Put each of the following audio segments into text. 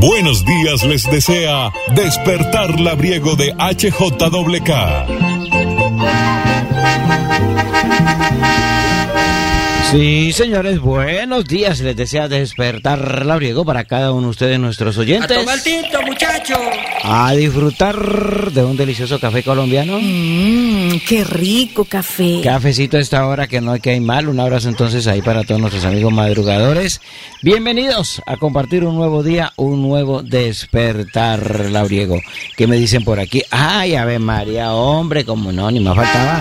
buenos días les desea Despertar Labriego de HJWK. Sí, señores, buenos días. Les desea Despertar Labriego para cada uno de ustedes, nuestros oyentes. ¡A tomar tinto, muchacho! A disfrutar de un delicioso café colombiano. ¡Qué rico café! Cafecito a esta hora, que no hay que hay mal. Un abrazo entonces ahí para todos nuestros amigos madrugadores. Bienvenidos a compartir un nuevo día, un nuevo Despertar Labriego. ¿Qué me dicen por aquí? ¡Ay, Ave María, hombre! Como no, ni más faltaba.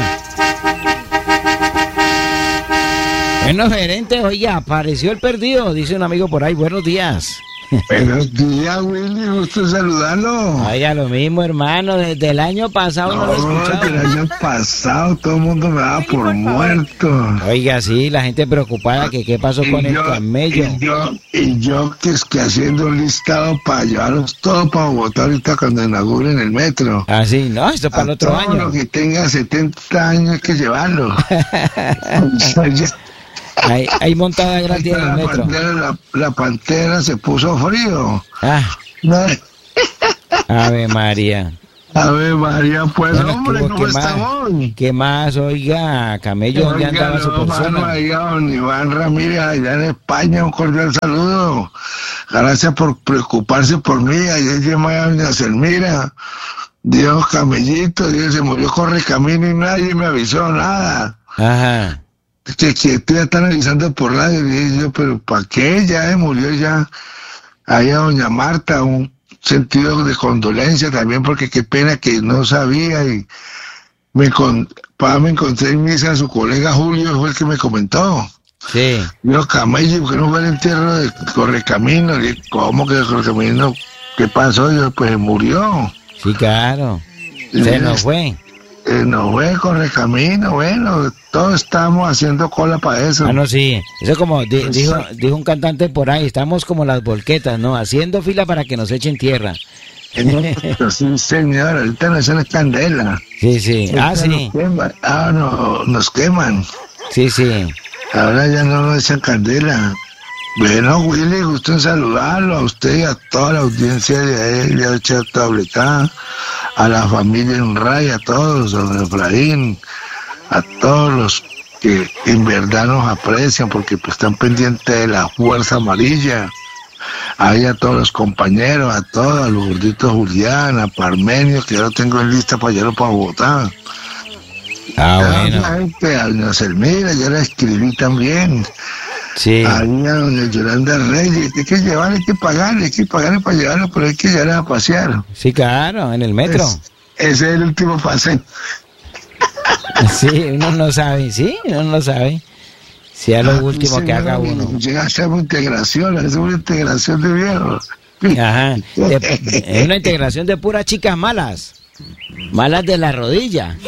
Bueno, gerente, oiga, apareció el perdido, dice un amigo por ahí. Buenos días. Buenos días, Willy, gusto saludarlo. Oiga, lo mismo, hermano, desde el año pasado no lo he escuchado. Desde el año pasado todo el mundo me daba por muerto. Oiga, sí, la gente preocupada que qué pasó con el camello. Y yo que es que haciendo un listado para llevarlos todos para Bogotá ahorita cuando inauguren el metro. Ah, sí, no, esto para el otro año. Todo lo que tenga 70 años hay que llevarlo. Hay montada gratis en el metro. La pantera se puso frío. Ave María. Ave María, pues, bueno, hombre, ¿cómo estamos? ¿Qué más, oiga, camello? ¿Dónde andaba su persona? Don Iván Ramírez, allá en España, un cordial saludo. Gracias por preocuparse por mí. Ayer llamé a doña Selmira. Dios, camellito, Dios, se murió Correcamino y nadie me avisó nada. Ajá. Que estoy analizando por radio, y dije yo, pero ¿para qué? Ya murió ya. Ahí a doña Marta, un sentido de condolencia también, porque qué pena que no sabía, y me encontré en misa a su colega Julio, fue el que me comentó. Sí. Yo, camello, ¿por qué no fue el entierro de Correcamino? ¿Cómo que Correcamino? ¿Qué pasó? Yo, pues murió. Sí, claro. Se nos fue. No fue Correcamino, bueno, todos estamos haciendo cola para eso. Ah, no, sí, eso como dijo un cantante por ahí, estamos como las volquetas, ¿no? Haciendo fila para que nos echen tierra. Sí, señor, ahorita nos echan candela. Sí, sí, sí. Nos queman. Sí, sí. Ahora ya no nos echan candela. Bueno, Willy, gusto en saludarlo a usted y a toda la audiencia de HJWK, a la familia Unray, a todos, a don Efraín, a todos los que en verdad nos aprecian porque pues, están pendientes de la Fuerza Amarilla, ahí a todos los compañeros, a todos, a los gorditos Julián, a Parmenio, que ya lo tengo en lista para llevarlo para Bogotá. Bueno. A doña Selmira, ya la escribí también. Sí. Ahí a doña Yolanda Reyes, hay que llevarle, hay que pagarle para llevarlo, pero hay que llevarle a pasear. Sí, claro, en el metro. Ese es el último paseo. Sí, uno no sabe, Si es lo último que haga uno. Llega a hacer una integración de viejos. Ajá, es una integración de puras chicas malas de la rodilla.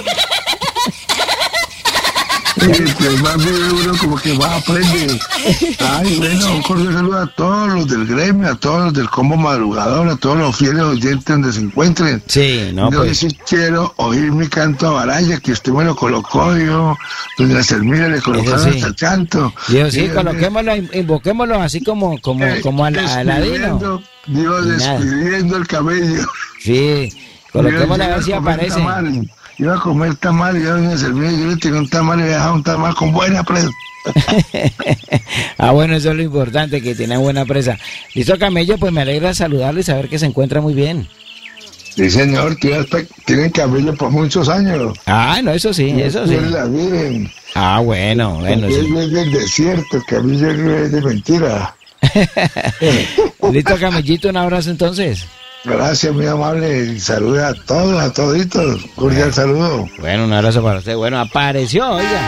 Pues más bien uno como que va a aprender. Ay, bueno, un cordial saludo a todos los del gremio, a todos los del combo madrugador, a todos los fieles oyentes donde se encuentren. Sí, no, yo pues. Sí quiero oír mi canto a Baraya, que usted me lo colocó, doña Selmira le colocaron hasta canto. Yo sí, coloquémoslo, invoquémoslo así como al Aladino. Dios, despidiendo el camello. Sí, coloquémoslo a ver si aparece. Iba a comer tamal y doña Selmira, yo le tenía un tamal y le dejaba un tamal con buena presa. Bueno, eso es lo importante, que tiene buena presa. Listo, camello, pues me alegra saludarle y saber que se encuentra muy bien. Sí, señor, tienen camello por muchos años. No, eso sí. La miren. Bueno. Sí. Es del desierto, el camello es de mentira. Listo, camellito, un abrazo entonces. Gracias, muy amable, y saluda a todos, a toditos, cordial saludo. Bueno, un abrazo para usted. Bueno, apareció el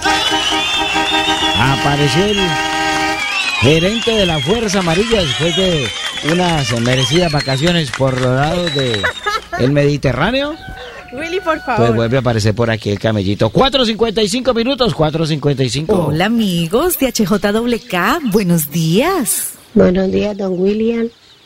gerente de la Fuerza Amarilla después de unas merecidas vacaciones por los lados del Mediterráneo. Willy, por favor. Pues vuelve a aparecer por aquí el camellito. 4:55 minutos, 4:55. Hola, amigos de HJWK, buenos días. Buenos días, don William.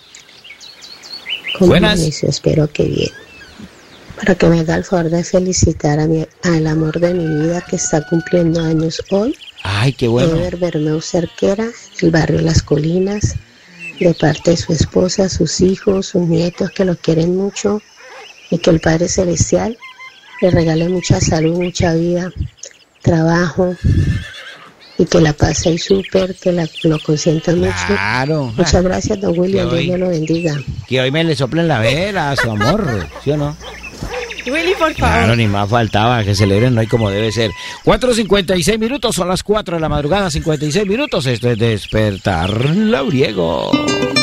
Buenas. Espero que bien. Para que me da el favor de felicitar al amor de mi vida que está cumpliendo años hoy. Ay, qué bueno. Ever Bermeu Cerquera, el barrio Las Colinas, de parte de su esposa, sus hijos, sus nietos que los quieren mucho y que el Padre Celestial le regale mucha salud, mucha vida, trabajo y que la pase ahí súper, que lo consienta mucho. Claro. Muchas gracias, don William, Dios me lo bendiga. Que hoy me le soplen la vela a su amor, ¿sí o no? Willy, por favor. Claro, ni más faltaba que celebren hoy como debe ser. 4:56 minutos, son las 4 de la madrugada, 56 minutos. Esto es Despertar Labriego.